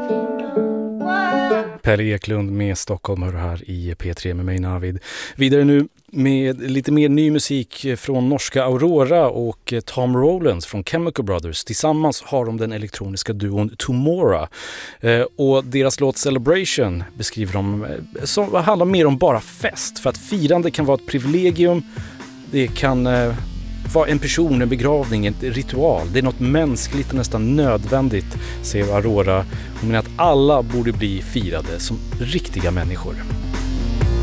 Pelle Eklund med Stockholm hör här i P3 med mig Navid. Vidare nu med lite mer ny musik från norska Aurora och Tom Rowlands från Chemical Brothers. Tillsammans har de den elektroniska duon Tomorrow. Och deras låt Celebration beskriver de som handlar mer om bara fest. För att firande kan vara ett privilegium. Det kan vara en person, en begravning, en ritual. Det är något mänskligt och nästan nödvändigt, säger Aurora. Hon menar att alla borde bli firade som riktiga människor.